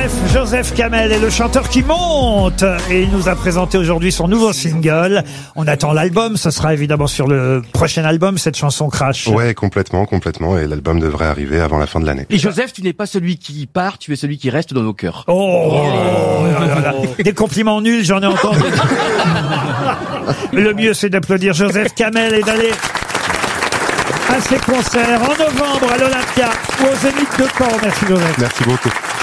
Joseph Kamel est le chanteur qui monte et il nous a présenté aujourd'hui son nouveau single. On attend l'album, ce sera évidemment sur le prochain album, cette chanson Crash. Ouais, complètement, et l'album devrait arriver avant la fin de l'année. Et Joseph, tu n'es pas celui qui part, tu es celui qui reste dans nos cœurs. Des compliments nuls, j'en ai entendu. Le mieux, c'est d'applaudir Joseph Kamel et d'aller à ses concerts en novembre à l'Olympia ou au Zénith de Caen. Merci Joseph. Merci beaucoup.